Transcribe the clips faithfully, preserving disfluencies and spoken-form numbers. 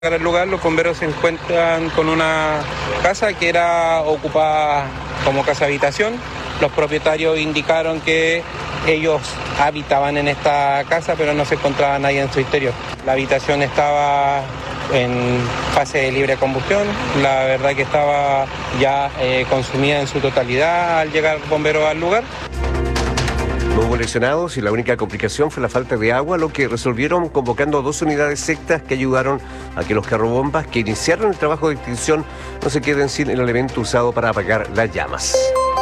En el lugar, los bomberos se encuentran con una casa que era ocupada como casa habitación. Los propietarios indicaron que ellos habitaban en esta casa, pero no se encontraba nadie en su interior. La habitación estaba en fase de libre combustión, la verdad que estaba ya eh, consumida en su totalidad al llegar bomberos al lugar. No hubo lesionados y la única complicación fue la falta de agua, lo que resolvieron convocando dos unidades sectas que ayudaron a que los carrobombas que iniciaron el trabajo de extinción no se queden sin el elemento usado para apagar las llamas.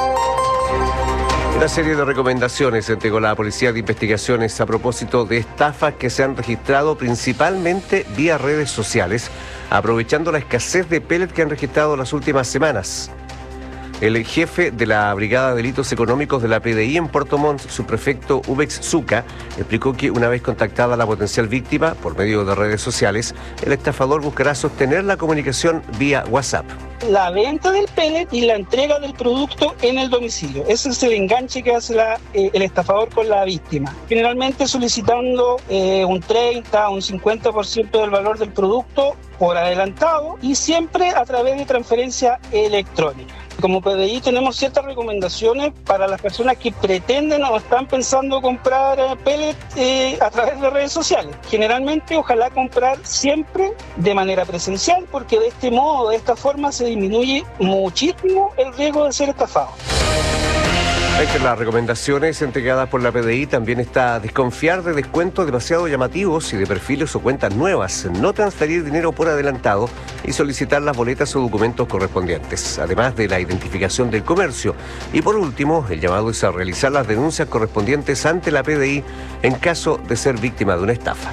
Una serie de recomendaciones entregó la Policía de Investigaciones a propósito de estafas que se han registrado principalmente vía redes sociales, aprovechando la escasez de pellet que han registrado las últimas semanas. El jefe de la Brigada de Delitos Económicos de la P D I en Puerto Montt, subprefecto Ubex Zucca, explicó que una vez contactada la potencial víctima por medio de redes sociales, el estafador buscará sostener la comunicación vía WhatsApp. La venta del pellet y la entrega del producto en el domicilio. Ese es el enganche que hace la, eh, el estafador con la víctima. Generalmente solicitando eh, un treinta, un cincuenta por ciento del valor del producto por adelantado y siempre a través de transferencia electrónica. Como P D I tenemos ciertas recomendaciones para las personas que pretenden o están pensando comprar eh, pellet eh, a través de redes sociales. Generalmente, ojalá comprar siempre de manera presencial, porque de este modo, de esta forma, se disminuye muchísimo el riesgo de ser estafado. Entre las recomendaciones entregadas por la P D I también está desconfiar de descuentos demasiado llamativos y de perfiles o cuentas nuevas, no transferir dinero por adelantado y solicitar las boletas o documentos correspondientes, además de la identificación del comercio. Y por último, el llamado es a realizar las denuncias correspondientes ante la P D I en caso de ser víctima de una estafa.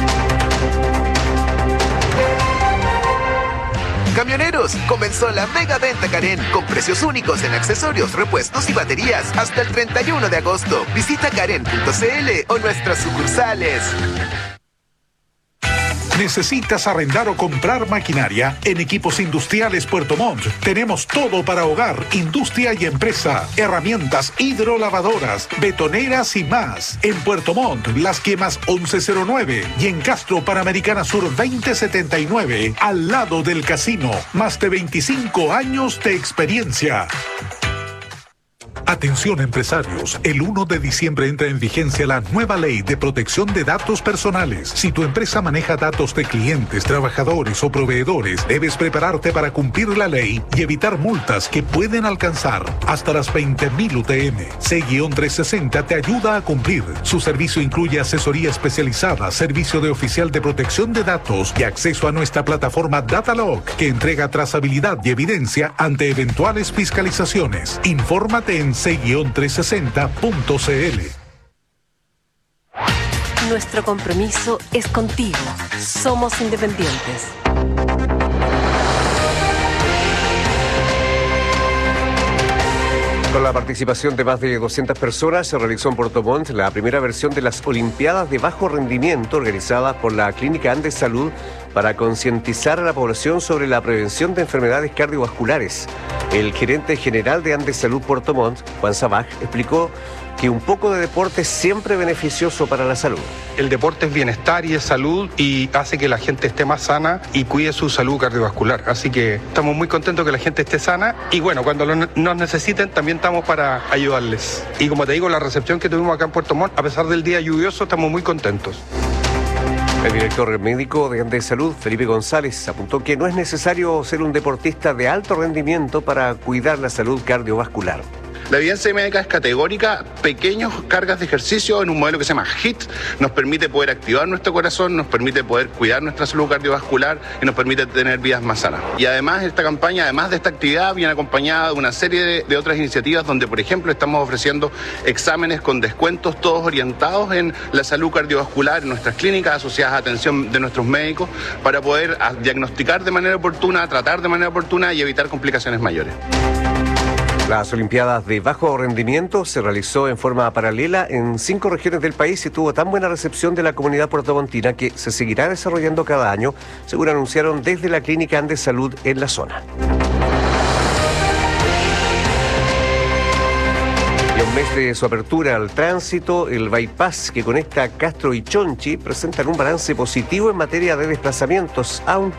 Camioneros, comenzó la mega venta Karen con precios únicos en accesorios, repuestos y baterías hasta el treinta y uno de agosto. Visita karen punto c l o nuestras sucursales. ¿Necesitas arrendar o comprar maquinaria? En Equipos Industriales Puerto Montt tenemos todo para hogar, industria y empresa. Herramientas hidrolavadoras, betoneras y más. En Puerto Montt, Las Quemas once cero nueve y en Castro Panamericana Sur veinte setenta y nueve, al lado del casino. Más de veinticinco años de experiencia. Atención empresarios, el uno de diciembre entra en vigencia la nueva ley de protección de datos personales. Si tu empresa maneja datos de clientes, trabajadores o proveedores, debes prepararte para cumplir la ley y evitar multas que pueden alcanzar hasta las veinte mil U T M. C trescientos sesenta te ayuda a cumplir. Su servicio incluye asesoría especializada, servicio de oficial de protección de datos y acceso a nuestra plataforma Datalog, que entrega trazabilidad y evidencia ante eventuales fiscalizaciones. Infórmate en c trescientos sesenta punto c l. Nuestro compromiso es contigo. Somos independientes. Con la participación de más de doscientas personas, se realizó en Puerto Montt la primera versión de las Olimpiadas de Bajo Rendimiento organizadas por la Clínica Andes Salud para concientizar a la población sobre la prevención de enfermedades cardiovasculares. El gerente general de Andes Salud Puerto Montt, Juan Sabaj, explicó que un poco de deporte es siempre beneficioso para la salud. El deporte es bienestar y es salud y hace que la gente esté más sana y cuide su salud cardiovascular. Así que estamos muy contentos que la gente esté sana y bueno, cuando lo, nos necesiten también estamos para ayudarles. Y como te digo, la recepción que tuvimos acá en Puerto Montt, a pesar del día lluvioso, estamos muy contentos. El director médico de Andes Salud, Felipe González, apuntó que no es necesario ser un deportista de alto rendimiento para cuidar la salud cardiovascular. La evidencia médica es categórica. Pequeñas cargas de ejercicio en un modelo que se llama HIIT nos permite poder activar nuestro corazón, nos permite poder cuidar nuestra salud cardiovascular y nos permite tener vidas más sanas. Y además esta campaña, además de esta actividad, viene acompañada de una serie de, de otras iniciativas donde, por ejemplo, estamos ofreciendo exámenes con descuentos, todos orientados en la salud cardiovascular en nuestras clínicas asociadas a atención de nuestros médicos para poder diagnosticar de manera oportuna, tratar de manera oportuna y evitar complicaciones mayores. Las Olimpiadas de Bajo Rendimiento se realizó en forma paralela en cinco regiones del país y tuvo tan buena recepción de la comunidad puertomontina que se seguirá desarrollando cada año, según anunciaron desde la Clínica Andes Salud en la zona. un mes de su apertura al tránsito, el bypass que conecta Castro y Chonchi presentan un balance positivo en materia de desplazamientos, aunque